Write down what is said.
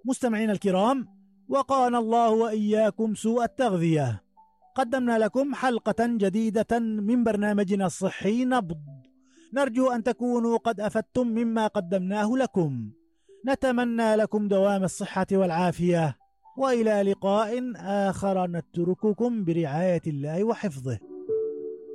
مستمعين الكرام، وقانا الله وإياكم سوء التغذية. قدمنا لكم حلقة جديدة من برنامجنا الصحي نبض، نرجو أن تكونوا قد أفدتم مما قدمناه لكم. نتمنى لكم دوام الصحة والعافية، وإلى لقاء آخر نترككم برعاية الله وحفظه.